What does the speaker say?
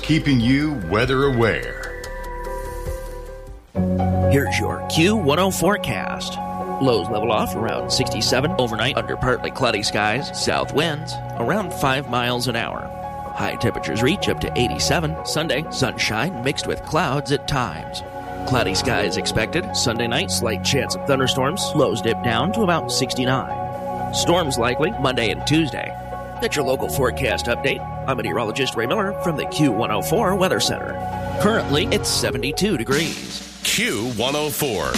keeping you weather aware. Here's your Q10 forecast. Lows level off around 67 overnight under partly cloudy skies, south winds around 5 miles an hour. High temperatures reach up to 87 Sunday, sunshine mixed with clouds at times. Cloudy skies expected. Sunday night, slight chance of thunderstorms. Lows dip down to about 69. Storms likely Monday and Tuesday. That's your local forecast update. I'm meteorologist Ray Miller from the Q104 Weather Center. Currently, it's 72 degrees. Q104.